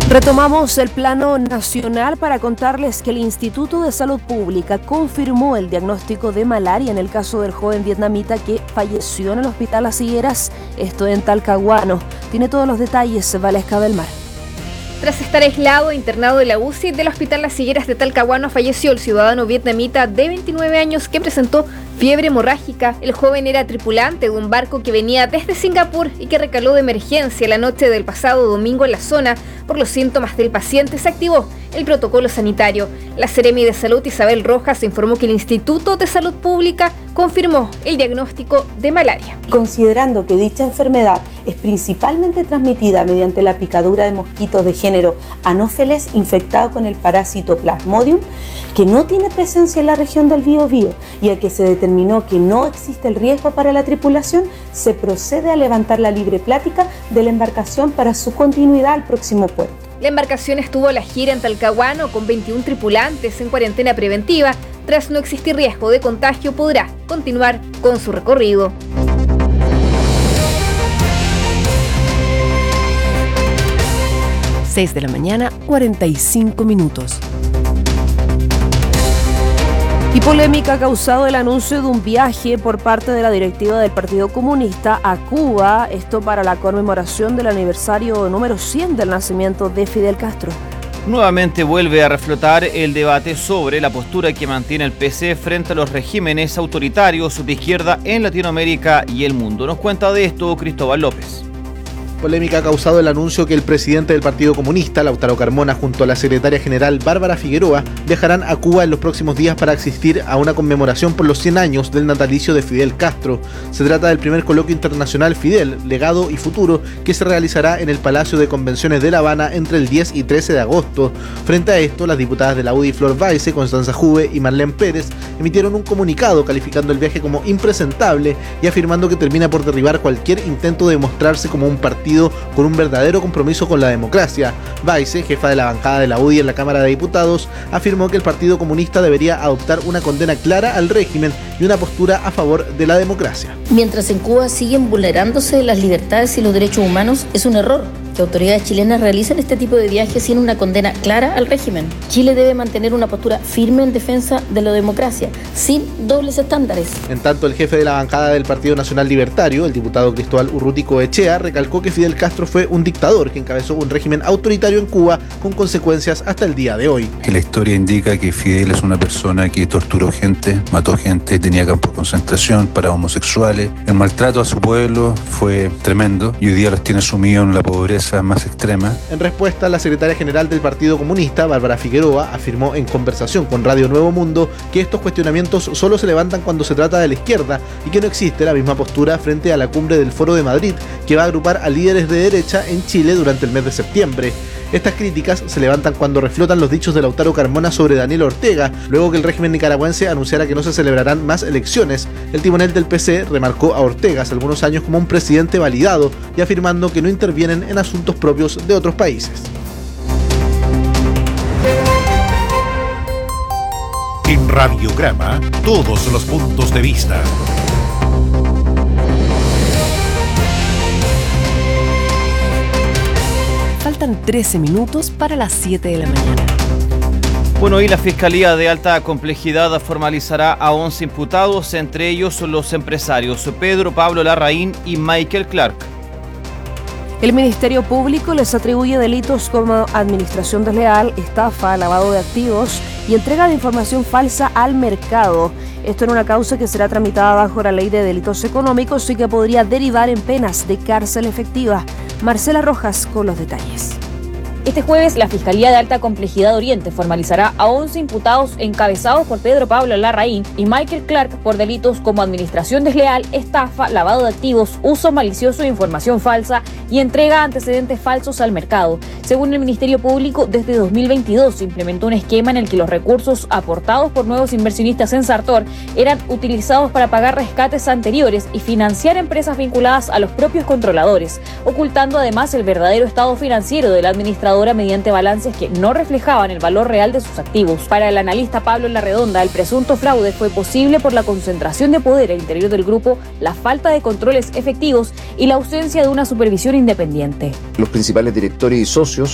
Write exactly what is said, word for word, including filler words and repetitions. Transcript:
Retomamos el plano nacional para contarles que el Instituto de Salud Pública confirmó el diagnóstico de malaria en el caso del joven vietnamita que falleció en el Hospital Las Higueras, esto en Talcahuano. Tiene todos los detalles Valesca del Mar. Tras estar aislado e internado de la U C I del Hospital Las Higueras de Talcahuano, falleció el ciudadano vietnamita de veintinueve años que presentó fiebre hemorrágica. El joven era tripulante de un barco que venía desde Singapur y que recaló de emergencia la noche del pasado domingo en la zona. Por los síntomas del paciente se activó el protocolo sanitario. La Seremi de Salud Isabel Rojas informó que el Instituto de Salud Pública confirmó el diagnóstico de malaria. Considerando que dicha enfermedad es principalmente transmitida mediante la picadura de mosquitos de género Anopheles infectado con el parásito Plasmodium, que no tiene presencia en la región del Biobío y a que se determinó que no existe el riesgo para la tripulación, se procede a levantar la libre plática de la embarcación para su continuidad al próximo puerto. La embarcación estuvo a la gira en Talcahuano con veintiún tripulantes en cuarentena preventiva. Tras no existir riesgo de contagio, podrá continuar con su recorrido. seis de la mañana, cuarenta y cinco minutos. Y polémica ha causado el anuncio de un viaje por parte de la directiva del Partido Comunista a Cuba, esto para la conmemoración del aniversario número cien del nacimiento de Fidel Castro. Nuevamente vuelve a reflotar el debate sobre la postura que mantiene el P C frente a los regímenes autoritarios de izquierda en Latinoamérica y el mundo. Nos cuenta de esto Cristóbal López. Polémica ha causado el anuncio que el presidente del Partido Comunista, Lautaro Carmona, junto a la secretaria general Bárbara Figueroa, viajarán a Cuba en los próximos días para asistir a una conmemoración por los cien años del natalicio de Fidel Castro. Se trata del primer coloquio internacional Fidel, Legado y Futuro, que se realizará en el Palacio de Convenciones de La Habana entre el diez y trece de agosto. Frente a esto, las diputadas de la U D I Flor Báez, Constanza Juve y Marlene Pérez emitieron un comunicado calificando el viaje como impresentable y afirmando que termina por derribar cualquier intento de mostrarse como un partido con un verdadero compromiso con la democracia. Báez, jefa de la bancada de la U D I en la Cámara de Diputados, afirmó que el Partido Comunista debería adoptar una condena clara al régimen y una postura a favor de la democracia. Mientras en Cuba siguen vulnerándose las libertades y los derechos humanos, es un error que autoridades chilenas realicen este tipo de viajes sin una condena clara al régimen. Chile debe mantener una postura firme en defensa de la democracia, sin dobles estándares. En tanto, el jefe de la bancada del Partido Nacional Libertario, el diputado Cristóbal Urrutico Echea, recalcó que Fidel Castro fue un dictador que encabezó un régimen autoritario en Cuba con consecuencias hasta el día de hoy. La historia indica que Fidel es una persona que torturó gente, mató gente, tenía campos de concentración para homosexuales. El maltrato a su pueblo fue tremendo y hoy día los tiene sumidos en la pobreza más extrema. En respuesta, la secretaria general del Partido Comunista, Bárbara Figueroa, afirmó en conversación con Radio Nuevo Mundo que estos cuestionamientos solo se levantan cuando se trata de la izquierda y que no existe la misma postura frente a la cumbre del Foro de Madrid, que va a agrupar a líderes de derecha en Chile durante el mes de septiembre. Estas críticas se levantan cuando reflotan los dichos de Lautaro Carmona sobre Daniel Ortega, luego que el régimen nicaragüense anunciara que no se celebrarán más elecciones. El timonel del P C remarcó a Ortega hace algunos años como un presidente validado y afirmando que no intervienen en asuntos propios de otros países. En Radiograma, todos los puntos de vista. Faltan trece minutos para las siete de la mañana. Bueno, hoy la Fiscalía de Alta Complejidad formalizará a once imputados, entre ellos los empresarios Pedro Pablo Larraín y Michael Clark. El Ministerio Público les atribuye delitos como administración desleal, estafa, lavado de activos y entrega de información falsa al mercado. Esto en una causa que será tramitada bajo la Ley de Delitos Económicos y que podría derivar en penas de cárcel efectiva. Marcela Rojas con los detalles. Este jueves, la Fiscalía de Alta Complejidad Oriente formalizará a once imputados encabezados por Pedro Pablo Larraín y Michael Clark por delitos como administración desleal, estafa, lavado de activos, uso malicioso de información falsa y entrega de antecedentes falsos al mercado. Según el Ministerio Público, desde dos mil veintidós se implementó un esquema en el que los recursos aportados por nuevos inversionistas en Sartor eran utilizados para pagar rescates anteriores y financiar empresas vinculadas a los propios controladores, ocultando además el verdadero estado financiero del administrador mediante balances que no reflejaban el valor real de sus activos. Para el analista Pablo Larredonda, el presunto fraude fue posible por la concentración de poder al interior del grupo, la falta de controles efectivos y la ausencia de una supervisión independiente. Los principales directores y socios